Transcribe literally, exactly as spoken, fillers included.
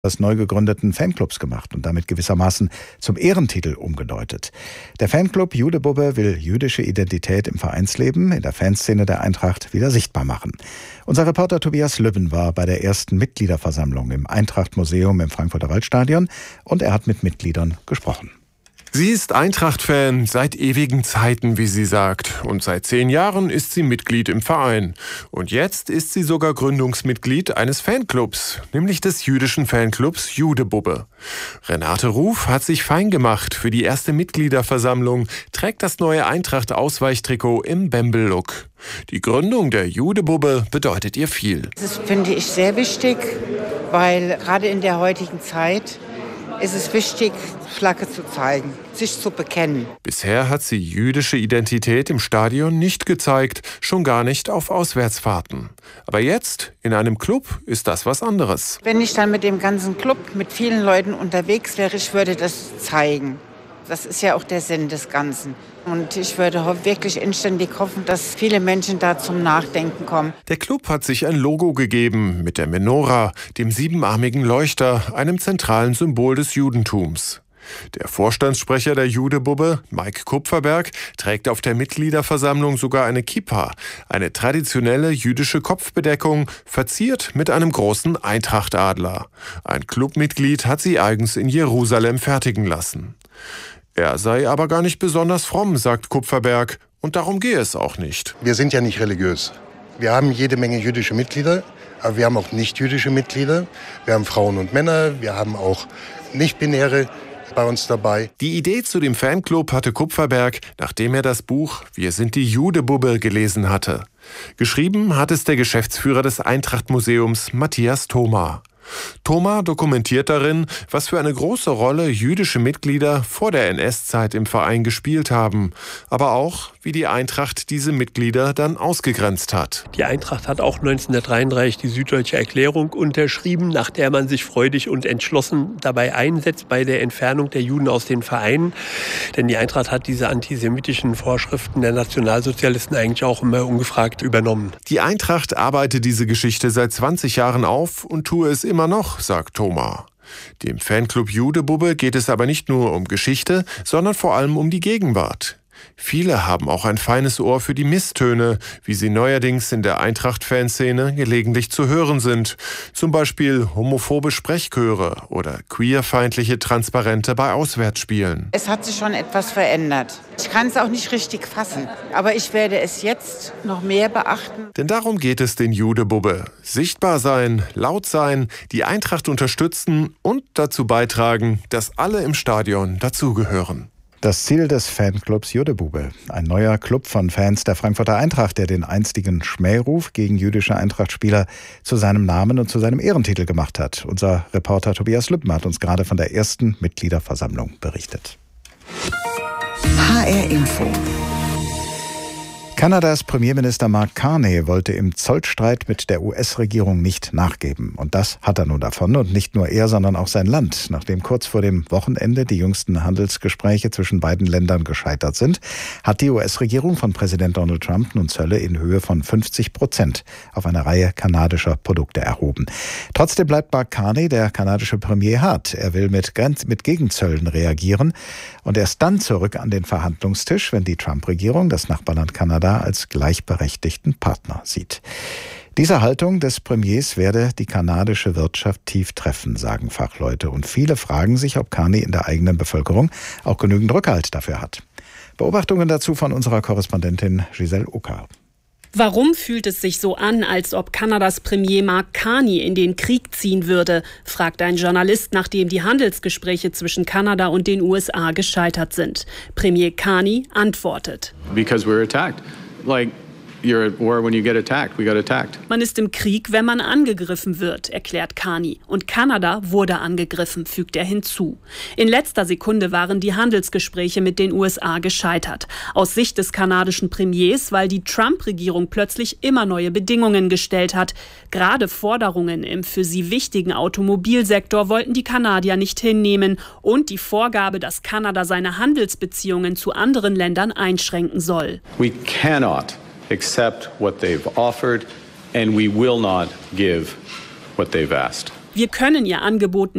des neu gegründeten Fanclubs gemacht und damit gewissermaßen zum Ehrentitel umgedeutet. Der Fanclub Judebubbe will jüdische Identität im Vereinsleben, in der Fanszene der Eintracht wieder sichtbar machen. Unser Reporter Tobias Lübben war bei der ersten Mitgliederversammlung im Eintracht-Museum im Frankfurter Waldstadion und er hat mit Mitgliedern gesprochen. Sie ist Eintracht-Fan seit ewigen Zeiten, wie sie sagt. Und seit zehn Jahren ist sie Mitglied im Verein. Und jetzt ist sie sogar Gründungsmitglied eines Fanclubs, nämlich des jüdischen Fanclubs Judebubbe. Renate Ruf hat sich fein gemacht für die erste Mitgliederversammlung, trägt das neue Eintracht-Ausweichtrikot im Bembel-Look. Die Gründung der Judebubbe bedeutet ihr viel. Das finde ich sehr wichtig, weil gerade in der heutigen Zeit ist es wichtig, Flagge zu zeigen, sich zu bekennen. Bisher hat sie jüdische Identität im Stadion nicht gezeigt, schon gar nicht auf Auswärtsfahrten. Aber jetzt, in einem Club, ist das was anderes. Wenn ich dann mit dem ganzen Club, mit vielen Leuten unterwegs wäre, ich würde das zeigen. Das ist ja auch der Sinn des Ganzen. Und ich würde wirklich inständig hoffen, dass viele Menschen da zum Nachdenken kommen. Der Club hat sich ein Logo gegeben mit der Menora, dem siebenarmigen Leuchter, einem zentralen Symbol des Judentums. Der Vorstandssprecher der Judebubbe, Mike Kupferberg, trägt auf der Mitgliederversammlung sogar eine Kippa, eine traditionelle jüdische Kopfbedeckung, verziert mit einem großen Eintrachtadler. Ein Clubmitglied hat sie eigens in Jerusalem fertigen lassen. Er sei aber gar nicht besonders fromm, sagt Kupferberg, und darum gehe es auch nicht. Wir sind ja nicht religiös. Wir haben jede Menge jüdische Mitglieder, aber wir haben auch nicht-jüdische Mitglieder. Wir haben Frauen und Männer, wir haben auch Nicht-Binäre bei uns dabei. Die Idee zu dem Fanclub hatte Kupferberg, nachdem er das Buch Wir sind die Judebubbe gelesen hatte. Geschrieben hat es der Geschäftsführer des Eintracht-Museums, Matthias Thoma. Thoma dokumentiert darin, was für eine große Rolle jüdische Mitglieder vor der N S-Zeit im Verein gespielt haben, aber auch, wie die Eintracht diese Mitglieder dann ausgegrenzt hat. Die Eintracht hat auch neunzehnhundertdreiunddreißig die Süddeutsche Erklärung unterschrieben, nach der man sich freudig und entschlossen dabei einsetzt bei der Entfernung der Juden aus den Vereinen. Denn die Eintracht hat diese antisemitischen Vorschriften der Nationalsozialisten eigentlich auch immer ungefragt übernommen. Die Eintracht arbeitet diese Geschichte seit zwanzig Jahren auf und tue es immer noch, sagt Thoma. Dem Fanclub Judebubbe geht es aber nicht nur um Geschichte, sondern vor allem um die Gegenwart. Viele haben auch ein feines Ohr für die Misstöne, wie sie neuerdings in der Eintracht-Fanszene gelegentlich zu hören sind. Zum Beispiel homophobe Sprechchöre oder queerfeindliche Transparente bei Auswärtsspielen. Es hat sich schon etwas verändert. Ich kann es auch nicht richtig fassen, aber ich werde es jetzt noch mehr beachten. Denn darum geht es den Judebubbe. Sichtbar sein, laut sein, die Eintracht unterstützen und dazu beitragen, dass alle im Stadion dazugehören. Das Ziel des Fanclubs Judebubbe, ein neuer Club von Fans der Frankfurter Eintracht, der den einstigen Schmähruf gegen jüdische Eintracht-Spieler zu seinem Namen und zu seinem Ehrentitel gemacht hat. Unser Reporter Tobias Lübben hat uns gerade von der ersten Mitgliederversammlung berichtet. H R Info. Kanadas Premierminister Mark Carney wollte im Zollstreit mit der U S-Regierung nicht nachgeben. Und das hat er nun davon. Und nicht nur er, sondern auch sein Land. Nachdem kurz vor dem Wochenende die jüngsten Handelsgespräche zwischen beiden Ländern gescheitert sind, hat die U S-Regierung von Präsident Donald Trump nun Zölle in Höhe von fünfzig Prozent auf eine Reihe kanadischer Produkte erhoben. Trotzdem bleibt Mark Carney, der kanadische Premier, hart. Er will mit, Grenz- mit Gegenzöllen reagieren und erst dann zurück an den Verhandlungstisch, wenn die Trump-Regierung das Nachbarland Kanada als gleichberechtigten Partner sieht. Diese Haltung des Premiers werde die kanadische Wirtschaft tief treffen, sagen Fachleute. Und viele fragen sich, ob Carney in der eigenen Bevölkerung auch genügend Rückhalt dafür hat. Beobachtungen dazu von unserer Korrespondentin Giselle Ucker. Warum fühlt es sich so an, als ob Kanadas Premier Mark Carney in den Krieg ziehen würde, fragt ein Journalist, nachdem die Handelsgespräche zwischen Kanada und den U S A gescheitert sind. Premier Carney antwortet: Because we're attacked. Like, you're at war when you get attacked. We got attacked. Man ist im Krieg, wenn man angegriffen wird, erklärt Carney. Und Kanada wurde angegriffen, fügt er hinzu. In letzter Sekunde waren die Handelsgespräche mit den U S A gescheitert. Aus Sicht des kanadischen Premiers, weil die Trump-Regierung plötzlich immer neue Bedingungen gestellt hat. Gerade Forderungen im für sie wichtigen Automobilsektor wollten die Kanadier nicht hinnehmen. Und die Vorgabe, dass Kanada seine Handelsbeziehungen zu anderen Ländern einschränken soll. We cannot accept what they've offered, and we will not give what they've asked. Wir können ihr Angebot